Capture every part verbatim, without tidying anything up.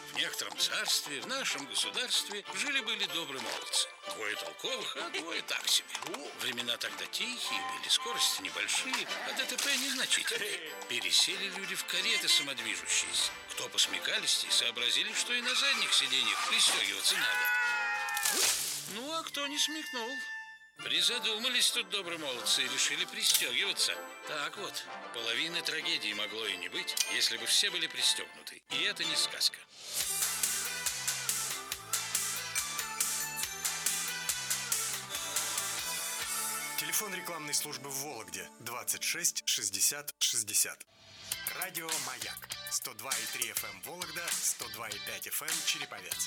В некотором царстве, в нашем государстве, жили-были добрые молодцы. Двое толковых, а двое так себе. Времена тогда тихие были, скорости небольшие, а ДТП незначительные. Пересели люди в кареты самодвижущиеся. Кто посмекалистей, сообразили, что и на задних сиденьях пристегиваться надо. Ну, а кто не смекнул? Призадумались тут добрые молодцы и решили пристегиваться. Так вот, половины трагедии могло и не быть, если бы все были пристегнуты. И это не сказка. Телефон рекламной службы в Вологде двадцать шесть шестьдесят шестьдесят. Радио «Маяк» сто два и три эф эм Вологда, сто два и пять эф эм Череповец.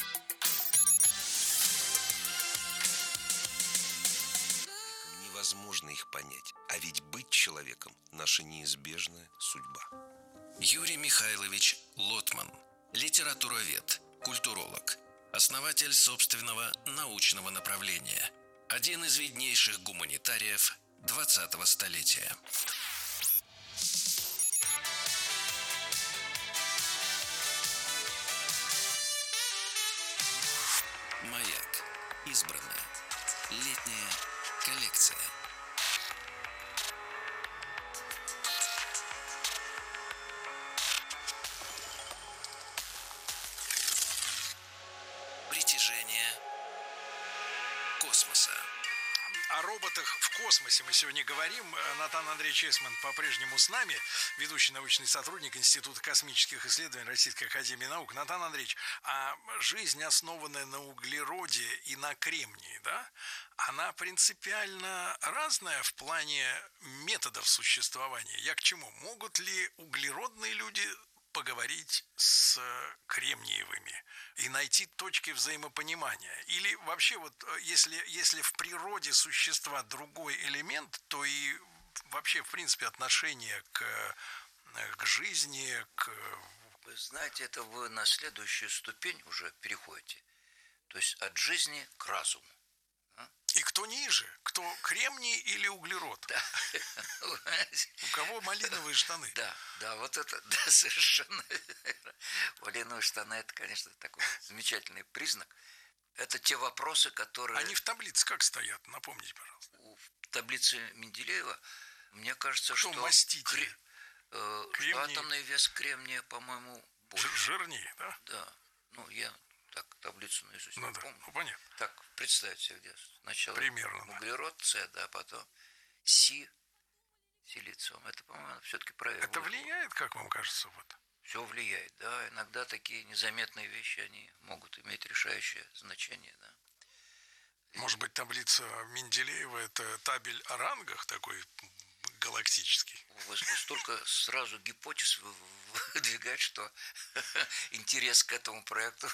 Невозможно их понять, а ведь быть человеком – наша неизбежная судьба. Юрий Михайлович Лотман, литературовед, культуролог, основатель собственного научного направления, один из виднейших гуманитариев двадцатого столетия. «Маяк». Избранная. Летняя коллекция. Притяжение космоса. О роботах в космосе мы сегодня говорим. Натан Андреевич Эйсман по-прежнему с нами, ведущий научный сотрудник Института космических исследований Российской академии наук. Натан Андреевич, а жизнь, основанная на углероде и на кремнии, да, она принципиально разная в плане методов существования? Я к чему? Могут ли углеродные люди поговорить с кремниевыми и найти точки взаимопонимания? Или вообще вот если, если в природе существа другой элемент, то и вообще в принципе отношение к, к жизни, к... Вы знаете, это вы на следующую ступень уже переходите. То есть от жизни к разуму. И кто ниже? Кто кремний или углерод? Да. У кого малиновые штаны? Да, да, вот это, да, совершенно верно. Малиновые штаны – это, конечно, такой замечательный признак. Это те вопросы, которые... Они в таблице как стоят? Напомните, пожалуйста. В таблице Менделеева, мне кажется, кто что... маститель? Кре... Э, что атомный вес кремния, по-моему, больше. Жирнее, да? Да. Ну, я... Так, таблицу наизусть ну, не да. помню. Ну, понятно. Так, представьте, где сначала примерно углерод, С, да, потом Си, силициум. Это, по-моему, все-таки правильно. Это влияет, как вам кажется? Вот? Все влияет, да. Иногда такие незаметные вещи, они могут иметь решающее значение, да. Может быть, таблица Менделеева – это табель о рангах такой галактический? Вы столько сразу гипотез выдвигать, что интерес к этому проекту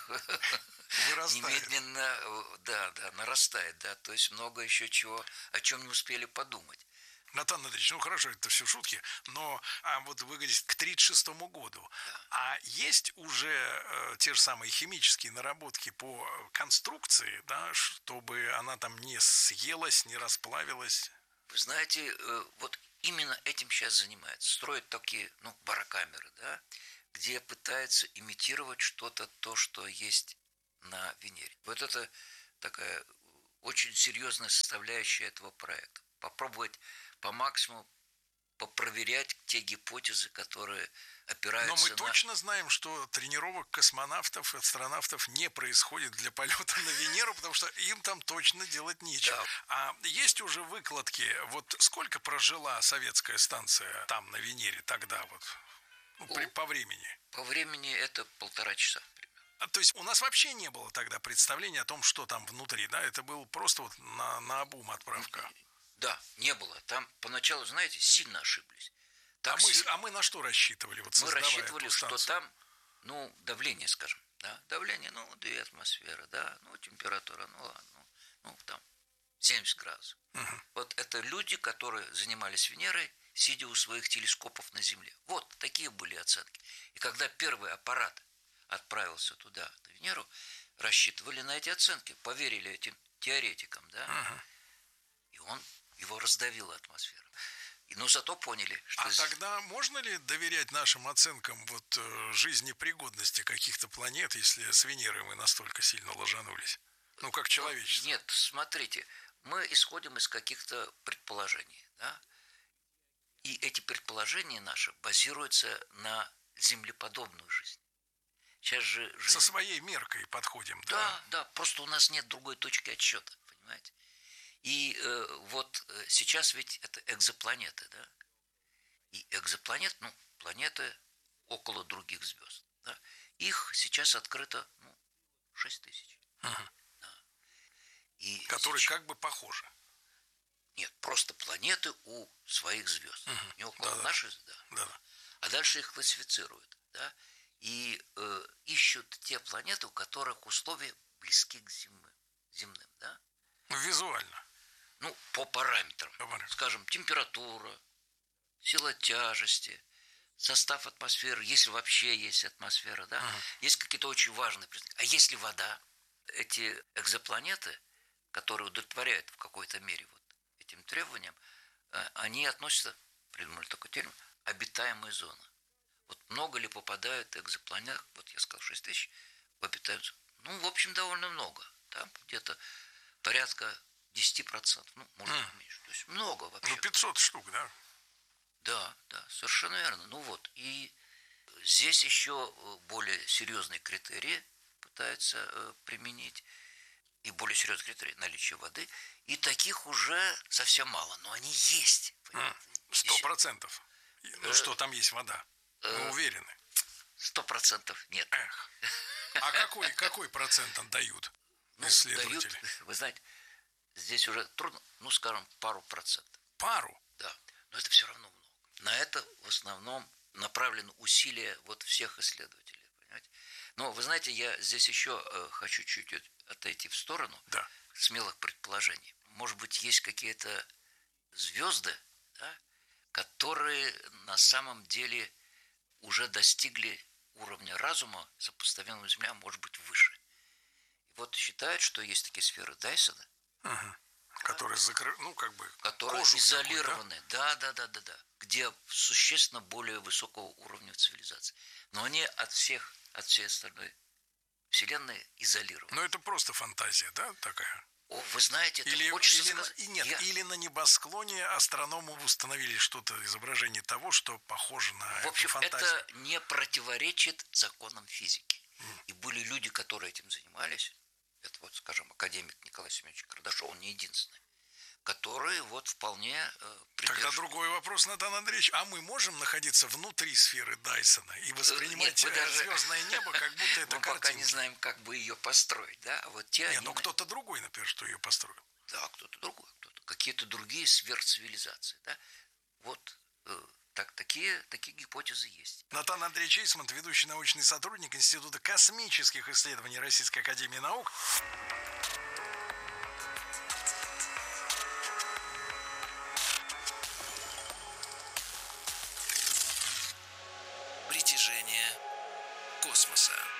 немедленно, да, да, нарастает, да, то есть много еще чего, о чем не успели подумать. Натан Андреевич, ну хорошо, это все шутки, но а вот вы говорите к тридцать шестому году, да. А есть уже э, те же самые химические наработки по конструкции, да, чтобы она там не съелась, не расплавилась? Вы знаете, э, вот именно этим сейчас занимается. Строят такие, ну, барокамеры, да, где пытаются имитировать что-то, то, что есть на Венере. Вот это такая очень серьезная составляющая этого проекта. Попробовать по максимуму попроверять те гипотезы, которые опираются на... Но мы точно знаем, что тренировок космонавтов и астронавтов не происходит для полета на Венеру, потому что им там точно делать нечего. Да. А есть уже выкладки, вот сколько прожила советская станция там на Венере тогда вот, ну, при, по времени? По времени это полтора часа. А, то есть у нас вообще не было тогда представления о том, что там внутри, да? Это был просто вот на, наобум отправка. Да, не было. Там поначалу, знаете, сильно ошиблись. А мы, а мы на что рассчитывали? Вот мы рассчитывали, что там, ну, давление, скажем, да, давление, ну, две атмосферы, да, ну, температура, ну, ладно, ну, ну там, семьдесят градусов. Угу. Вот это люди, которые занимались Венерой, сидя у своих телескопов на Земле. Вот такие были оценки. И когда первый аппарат отправился туда, на Венеру, рассчитывали на эти оценки, поверили этим теоретикам, да, угу. И он его раздавила атмосфера. И, но зато поняли, что... А тогда можно ли доверять нашим оценкам вот э, жизнепригодности каких-то планет, если с Венерой мы настолько сильно ложанулись? Ну, как человечество. Нет, смотрите, мы исходим из каких-то предположений, да? И эти предположения наши базируются на землеподобную жизнь. Сейчас же жизнь... Со своей меркой подходим, да? Да, да, просто у нас нет другой точки отсчета, понимаете? И э, вот э, сейчас ведь это экзопланеты, да? И экзопланет, ну, планеты около других звезд, да? Их сейчас открыто, ну, шесть тысяч. Угу. Да. И Которые сейчас... как бы похожи. Нет, просто планеты у своих звезд. Угу. Не около Да-да. нашей, да. Да-да. А дальше их классифицируют, да? И э, ищут те планеты, у которых условия близки к земным, земным, да? Визуально. Ну, по параметрам. По параметрам. Скажем, температура, сила тяжести, состав атмосферы, если вообще есть атмосфера, да? Uh-huh. Есть какие-то очень важные признаки. А если вода? Эти экзопланеты, которые удовлетворяют в какой-то мере вот этим требованиям, они относятся, придумали такой термин, обитаемые зоны. Вот много ли попадают экзопланет, вот я сказал шесть тысяч, в обитаемую зону? Ну, в общем, довольно много. Там где-то порядка десять процентов, ну, может быть, меньше. То есть много вообще. Ну, пятьсот штук, да? Да, да, совершенно верно. Ну вот, и здесь еще более серьезные критерии пытаются э, применить, и более серьезные критерии наличия воды, и таких уже совсем мало, но они есть. Сто процентов. Ну, что там есть вода. Мы уверены. Сто процентов нет. Эх. А какой, какой процент отдают ну, исследователи? Дают, вы знаете, здесь уже трудно, ну, скажем, пару процентов. Пару? Да, но это все равно много. На это в основном направлены усилия вот всех исследователей, понимаете? Но, вы знаете, я здесь еще э, хочу чуть отойти в сторону да. смелых предположений. Может быть, есть какие-то звезды, да, которые на самом деле уже достигли уровня разума, сопоставимого с Землей, а может быть, выше. И вот считают, что есть такие сферы Дайсона, угу. которые закры... ну, как бы которые изолированы, такой, да? да, да, да, да, где существенно более высокого уровня цивилизации. Но они от всех, от всей остальной Вселенной изолированы. Но это просто фантазия, да, такая? О, вы знаете, это или, хочется или, сказать... И нет, Я... или на небосклоне астрономы установили что-то, изображение того, что похоже на В общем, эту фантазию. это не противоречит законам физики. Mm. И были люди, которые этим занимались. Это вот, скажем, академик Николай Семенович Кардашов, он не единственный, которые вот вполне э, Тогда другой вопрос, Натан Андреевич. А мы можем находиться внутри сферы Дайсона и воспринимать Нет, даже... звездное небо, как будто это мы картинки? пока не знаем, как бы ее построить, да? А вот те Нет, они... ну кто-то другой, например, что ее построил. Да, кто-то другой, кто-то. Какие-то другие сверхцивилизации, да? Вот э, так, такие, такие гипотезы есть. Натан Андреевич Эйсмонт, ведущий научный сотрудник Института космических исследований Российской академии наук. Притяжение космоса.